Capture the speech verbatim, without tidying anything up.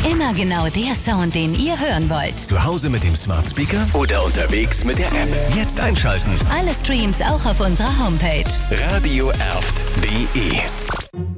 Immer genau der Sound, den ihr hören wollt. Zu Hause mit dem Smart Speaker oder unterwegs mit der App. Jetzt einschalten. Alle Streams auch auf unserer Homepage. radio erft punkt de